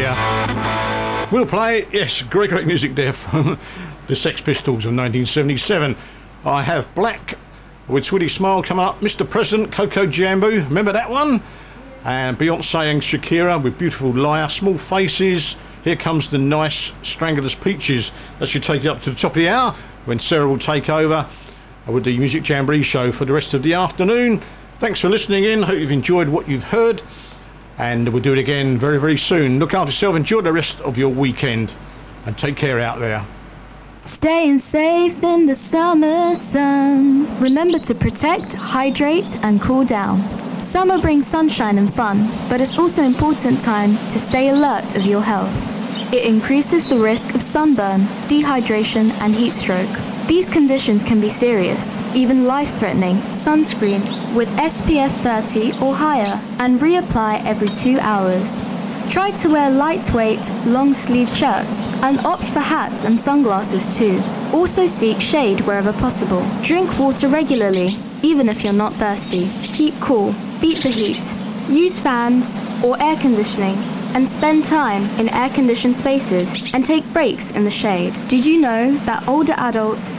here. We'll play, yes, great music there from the Sex Pistols of 1977. I have Black with Sweetie Smile coming up, Mr. President, Coco Jambo, remember that one? And Beyonce and Shakira with Beautiful Liar, Small Faces. Here comes the nice Strangler's Peaches. That should take you up to the top of the hour when Sarah will take over with the Music Jamboree show for the rest of the afternoon. Thanks for listening in. Hope you've enjoyed what you've heard. And we'll do it again very, very soon. Look after yourself. Enjoy the rest of your weekend. And take care out there. Staying safe in the summer sun. Remember to protect, hydrate, and cool down. Summer brings sunshine and fun, but it's also important time to stay alert of your health. It increases the risk of sunburn, dehydration, and heat stroke. These conditions can be serious, even life-threatening. Sunscreen with SPF 30 or higher, and reapply every 2 hours. Try to wear lightweight, long-sleeved shirts, and opt for hats and sunglasses too. Also seek shade wherever possible. Drink water regularly, even if you're not thirsty. Keep cool, beat the heat. Use fans or air conditioning, and spend time in air-conditioned spaces and take breaks in the shade. Did you know that older adults